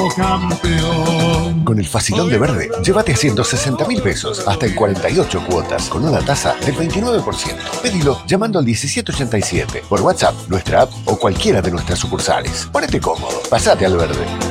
campeón. Con el facilón de Verde, llévate a 160.000 pesos, hasta en 48 cuotas, con una tasa del 29%. Pedilo llamando al 1787, por WhatsApp, nuestra app o cualquiera de nuestras sucursales. Ponete cómodo, pasate al Verde.